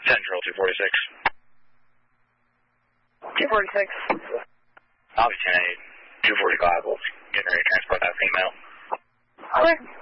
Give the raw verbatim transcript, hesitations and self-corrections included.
Central two forty-six. two forty-six. I'll be ten eight. two forty-five. We'll get ready to transport that female. Okay.